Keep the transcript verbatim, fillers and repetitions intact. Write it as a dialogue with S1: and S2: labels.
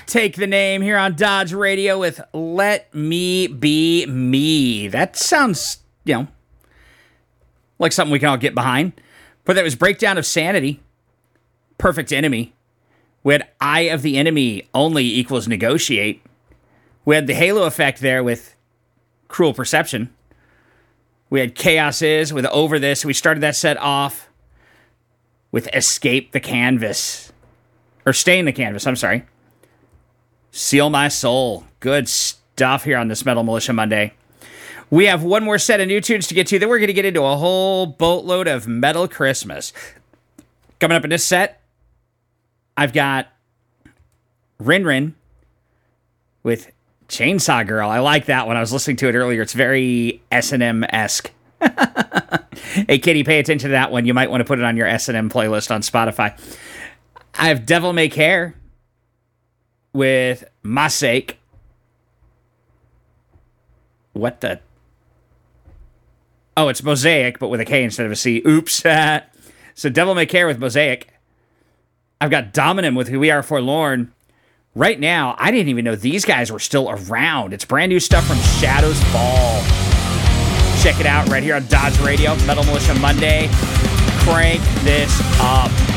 S1: Take the Name here on Dodge Radio with Let Me Be Me. That sounds, you know, like something we can all get behind. But that was Breakdown of Sanity, Perfect Enemy. We had Eye of the Enemy, Only equals Negotiate. We had the Halo Effect there with Cruel Perception. We had Chaos Is with Over This. We started that set off with Escape the Canvas. Or Stain the Canvas, I'm sorry. Seal My Soul. Good stuff here on this Metal Militia Monday. We have one more set of new tunes to get to. Then we're going to get into a whole boatload of Metal Christmas. Coming up in this set, I've got Rin Rin with Chainsaw Girl. I like that one. I was listening to it earlier. It's very S and M-esque. Hey, Kitty, pay attention to that one. You might want to put it on your S and M playlist on Spotify. I have Devil May Care with My Sake. What the? Oh, it's Mosaic, but with a K instead of a C. Oops. So Devil May Care with Mosaic. I've got Dominum with We Are Forlorn. Right now, I didn't even know these guys were still around. It's brand new stuff from Shadows Fall. Check it out right here on Dodge Radio, Metal Militia Monday. Crank this up.